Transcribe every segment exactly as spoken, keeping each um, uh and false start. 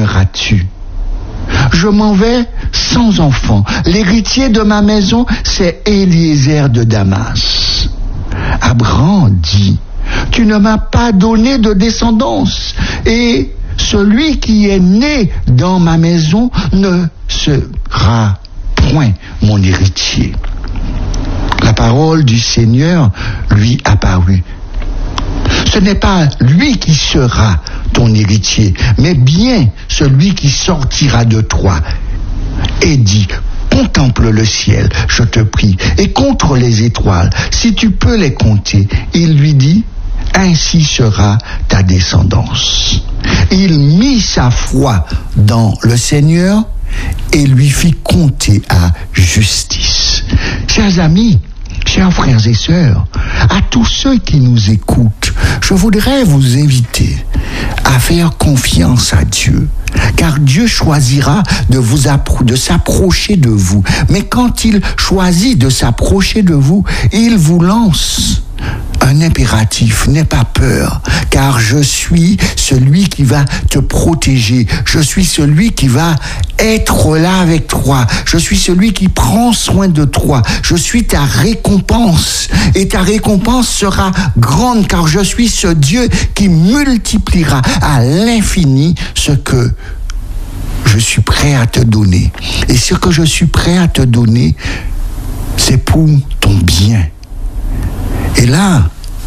m'emmèneras-tu? Je m'en vais sans enfant. L'héritier de ma maison, c'est Eliezer de Damas. Abraham dit, tu ne m'as pas donné de descendance, et celui qui est né dans ma maison ne sera point mon héritier. La parole du Seigneur lui apparut. Ce n'est pas lui qui sera ton héritier, mais bien celui qui sortira de toi. Et dit, contemple le ciel, je te prie, et compte les étoiles, si tu peux les compter. Il lui dit, ainsi sera ta descendance. Il mit sa foi dans le Seigneur et lui fit compter à justice. Chers amis, chers frères et sœurs, à tous ceux qui nous écoutent, je voudrais vous inviter à faire confiance à Dieu, car Dieu choisira de vous appro- de s'approcher de vous. Mais quand il choisit de s'approcher de vous, il vous lance un impératif, n'aie pas peur, car je suis celui qui va te protéger. Je suis celui qui va être là avec toi. Je suis celui qui prend soin de toi. Je suis ta récompense. Et ta récompense sera grande, car je suis ce Dieu qui multipliera à l'infini ce que je suis prêt à te donner. Et ce que je suis prêt à te donner, c'est pour ton bien. Et là,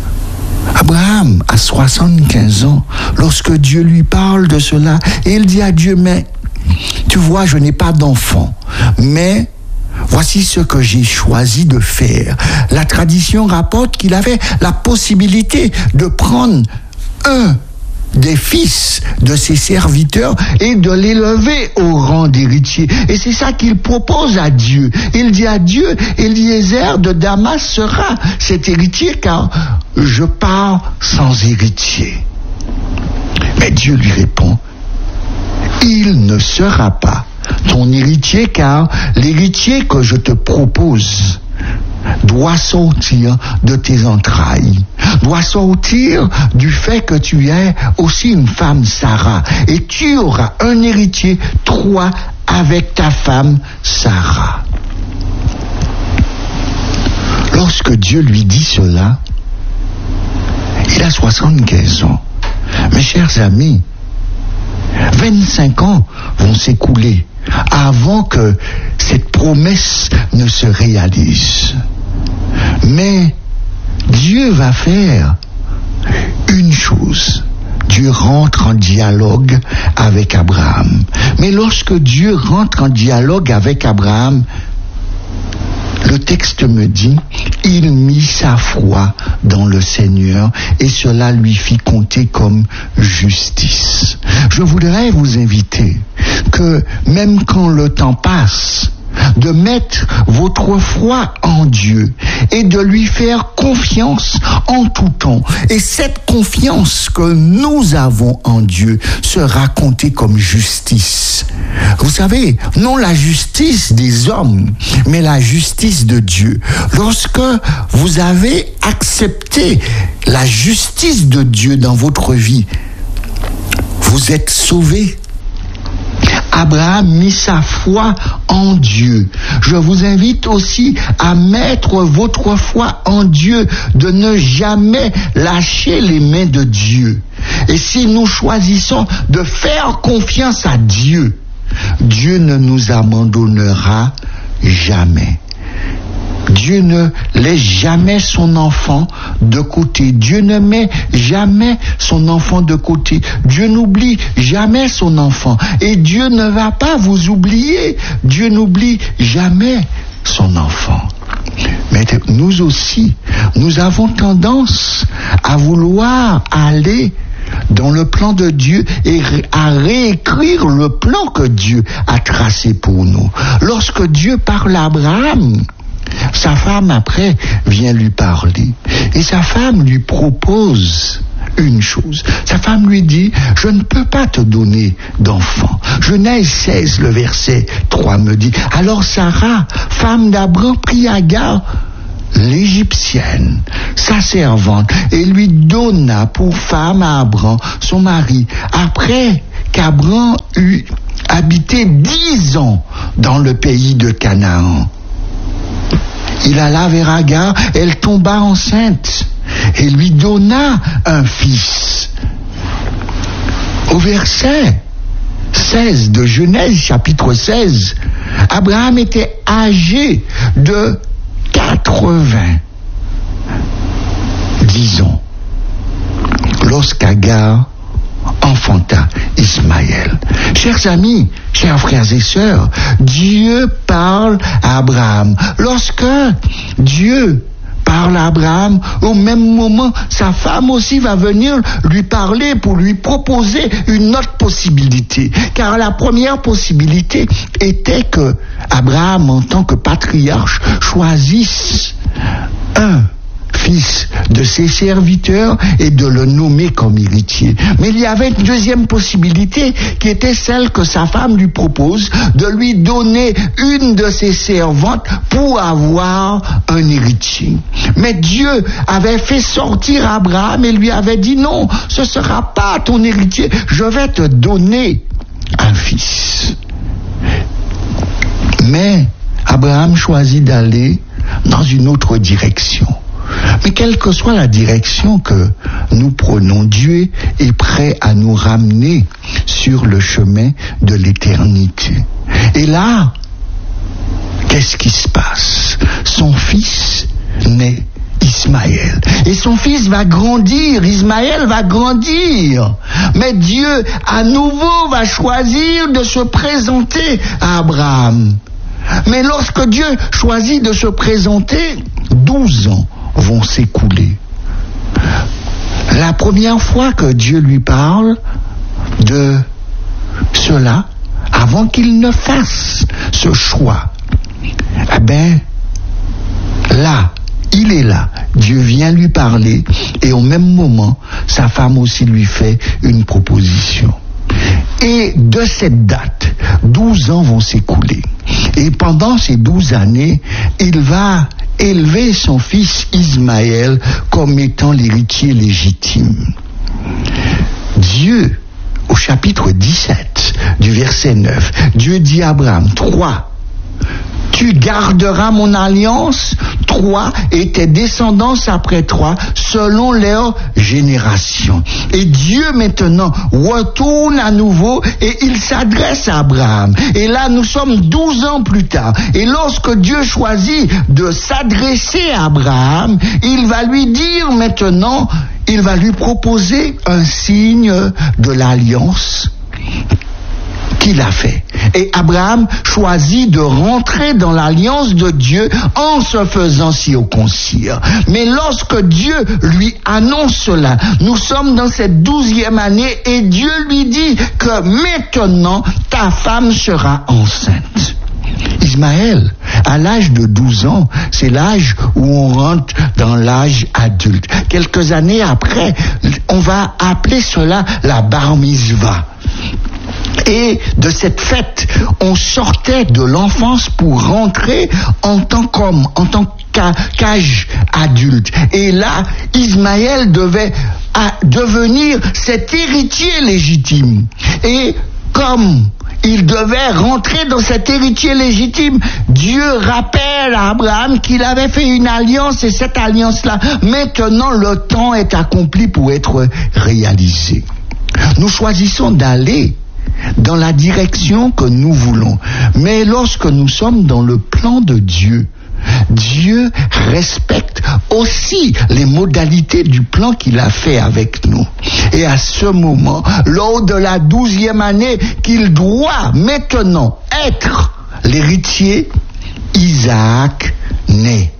Abraham a soixante-quinze ans, lorsque Dieu lui parle de cela, et il dit à Dieu, mais tu vois, je n'ai pas d'enfant, mais voici ce que j'ai choisi de faire. La tradition rapporte qu'il avait la possibilité de prendre un des fils de ses serviteurs et de l'élever au rang d'héritier. Et c'est ça qu'il propose à Dieu. Il dit à Dieu, Eliezer de Damas sera cet héritier, car je pars sans héritier. Mais Dieu lui répond, il ne sera pas ton héritier, car l'héritier que je te propose doit sortir de tes entrailles, doit sortir du fait que tu es aussi une femme Sarah, et tu auras un héritier, toi, avec ta femme Sarah. Lorsque Dieu lui dit cela, il a soixante-quinze ans. Mes chers amis, vingt-cinq ans vont s'écouler avant que cette promesse ne se réalise. Mais Dieu va faire une chose. Dieu rentre en dialogue avec Abraham. Mais lorsque Dieu rentre en dialogue avec Abraham, le texte me dit, il mit sa foi dans le Seigneur et cela lui fit compter comme justice. Je voudrais vous inviter que même quand le temps passe, de mettre votre foi en Dieu et de lui faire confiance en tout temps. Et cette confiance que nous avons en Dieu sera comptée comme justice. Vous savez, non la justice des hommes, mais la justice de Dieu. Lorsque vous avez accepté la justice de Dieu dans votre vie, vous êtes sauvés. Abraham mit sa foi en Dieu. Je vous invite aussi à mettre votre foi en Dieu, de ne jamais lâcher les mains de Dieu. Et si nous choisissons de faire confiance à Dieu, Dieu ne nous abandonnera jamais. Dieu ne laisse jamais son enfant de côté. Dieu ne met jamais son enfant de côté. Dieu n'oublie jamais son enfant. Et Dieu ne va pas vous oublier. Dieu n'oublie jamais son enfant. Mais nous aussi, nous avons tendance à vouloir aller dans le plan de Dieu et à réécrire le plan que Dieu a tracé pour nous. Lorsque Dieu parle à Abraham, sa femme après vient lui parler et sa femme lui propose une chose. Sa femme lui dit, je ne peux pas te donner d'enfant. Genèse seize, le verset trois me dit, alors Sarah, femme d'Abraham, prit Agar, l'Égyptienne, sa servante, et lui donna pour femme à Abraham, son mari, après qu'Abraham eut habité dix ans dans le pays de Canaan. Il alla vers Agar, elle tomba enceinte et lui donna un fils. Au verset seize de Genèse, chapitre seize, Abraham était âgé de quatre-vingt-dix ans lorsqu'Agar enfanta Ismaël. Chers amis, chers frères et sœurs, Dieu parle à Abraham. Lorsque Dieu parle à Abraham, au même moment, sa femme aussi va venir lui parler pour lui proposer une autre possibilité. Car la première possibilité était que Abraham, en tant que patriarche, choisisse un fils de ses serviteurs et de le nommer comme héritier. Mais il y avait une deuxième possibilité qui était celle que sa femme lui propose, de lui donner une de ses servantes pour avoir un héritier. Mais Dieu avait fait sortir Abraham et lui avait dit non, ce ne sera pas ton héritier, je vais te donner un fils. Mais Abraham choisit d'aller dans une autre direction. Mais quelle que soit la direction que nous prenons, Dieu est prêt à nous ramener sur le chemin de l'éternité. Et là, qu'est-ce qui se passe? Son fils naît, Ismaël. Et son fils va grandir, Ismaël va grandir. Mais Dieu, à nouveau, va choisir de se présenter à Abraham. Mais lorsque Dieu choisit de se présenter, douze ans vont s'écouler. La première fois que Dieu lui parle de cela, avant qu'il ne fasse ce choix, eh ben, là, il est là. Dieu vient lui parler et au même moment, sa femme aussi lui fait une proposition. Et de cette date, douze ans vont s'écouler. Et pendant ces douze années, il va élever son fils Ismaël comme étant l'héritier légitime. Dieu, au chapitre dix-sept du verset neuf, Dieu dit à Abraham, trois, tu garderas mon alliance, trois, et tes descendants après trois, selon leur génération. Et Dieu maintenant retourne à nouveau et il s'adresse à Abraham. Et là, nous sommes douze ans plus tard. Et lorsque Dieu choisit de s'adresser à Abraham, il va lui dire maintenant, il va lui proposer un signe de l'alliance qu'il a fait. Et Abraham choisit de rentrer dans l'alliance de Dieu en se faisant circoncire. Mais lorsque Dieu lui annonce cela, nous sommes dans cette douzième année et Dieu lui dit que maintenant ta femme sera enceinte. Ismaël, à l'âge de douze ans, c'est l'âge où on rentre dans l'âge adulte. Quelques années après, on va appeler cela la bar mitzvah. Et de cette fête, on sortait de l'enfance pour rentrer en tant qu'homme, en tant qu'âge adulte. Et là, Ismaël devait devenir cet héritier légitime. Et comme il devait rentrer dans cet héritier légitime, Dieu rappelle à Abraham qu'il avait fait une alliance et cette alliance-là, maintenant le temps est accompli pour être réalisé. Nous choisissons d'aller dans la direction que nous voulons. Mais lorsque nous sommes dans le plan de Dieu, Dieu respecte aussi les modalités du plan qu'il a fait avec nous. Et à ce moment, lors de la douzième année, qu'il doit maintenant être l'héritier, Isaac naît.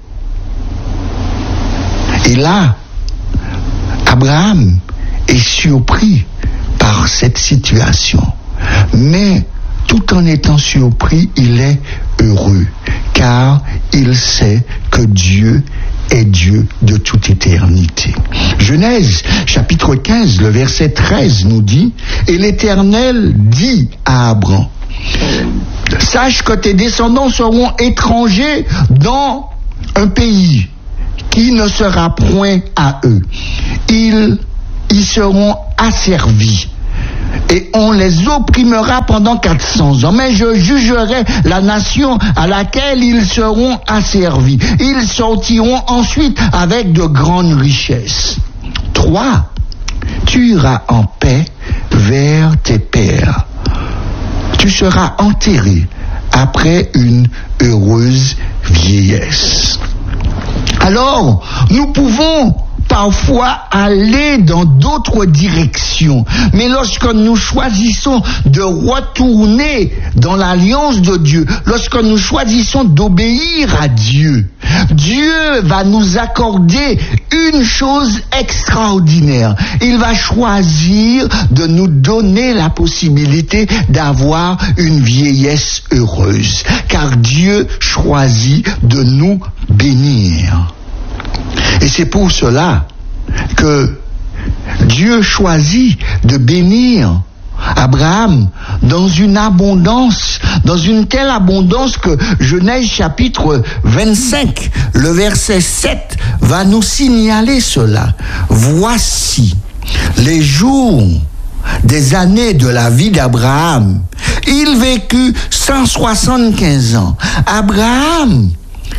Et là, Abraham est surpris par cette situation. Mais tout en étant surpris, il est heureux, car il sait que Dieu est Dieu de toute éternité. Genèse, chapitre quinze, le verset treize nous dit, « Et l'Éternel dit à Abraham, sache que tes descendants seront étrangers dans un pays qui ne sera point à eux. Ils y seront asservis. et on les opprimera pendant quatre cents ans. Mais je jugerai la nation à laquelle ils seront asservis. Ils sortiront ensuite avec de grandes richesses. Trois, tu iras en paix vers tes pères. Tu seras enterré après une heureuse vieillesse. Alors, nous pouvons parfois aller dans d'autres directions. Mais lorsque nous choisissons de retourner dans l'alliance de Dieu, lorsque nous choisissons d'obéir à Dieu, Dieu va nous accorder une chose extraordinaire. Il va choisir de nous donner la possibilité d'avoir une vieillesse heureuse. Car Dieu choisit de nous bénir. Et c'est pour cela que Dieu choisit de bénir Abraham dans une abondance, dans une telle abondance que Genèse chapitre vingt-cinq, le verset sept va nous signaler cela. Voici les jours des années de la vie d'Abraham. Il vécut cent soixante-quinze ans. Abraham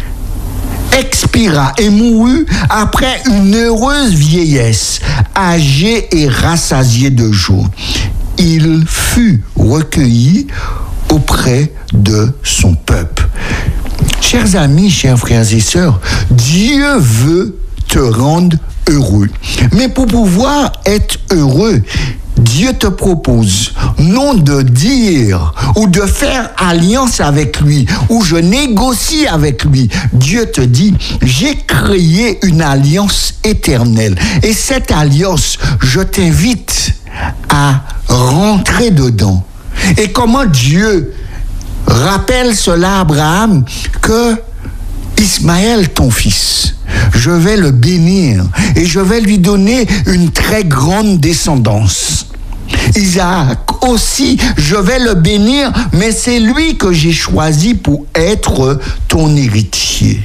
expira et mourut après une heureuse vieillesse, âgé et rassasié de jours. Il fut recueilli auprès de son peuple. Chers amis, chers frères et sœurs, Dieu veut te rendre heureux. Mais pour pouvoir être heureux, Dieu te propose non de dire ou de faire alliance avec lui ou je négocie avec lui. Dieu te dit, j'ai créé une alliance éternelle et cette alliance, je t'invite à rentrer dedans. Et comment Dieu rappelle cela à Abraham que Ismaël, ton fils, je vais le bénir et je vais lui donner une très grande descendance. Isaac aussi, je vais le bénir, mais c'est lui que j'ai choisi pour être ton héritier.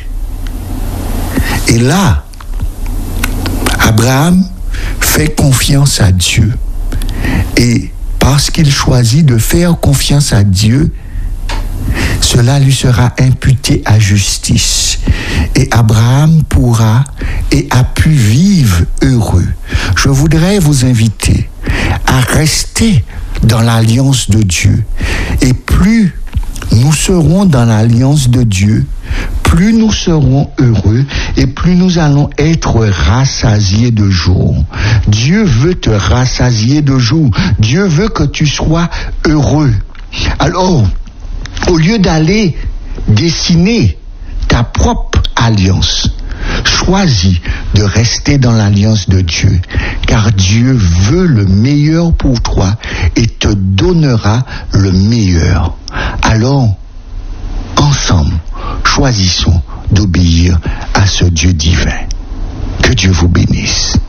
Et là, Abraham fait confiance à Dieu. Et parce qu'il choisit de faire confiance à Dieu, cela lui sera imputé à justice. Et Abraham pourra et a pu vivre heureux. Je voudrais vous inviter à rester dans l'alliance de Dieu. Et plus nous serons dans l'alliance de Dieu, plus nous serons heureux et plus nous allons être rassasiés de jours. Dieu veut te rassasier de jours. Dieu veut que tu sois heureux. Alors, au lieu d'aller dessiner ta propre alliance, choisis de rester dans l'alliance de Dieu, car Dieu veut le meilleur pour toi et te donnera le meilleur. Alors, ensemble, choisissons d'obéir à ce Dieu divin. Que Dieu vous bénisse.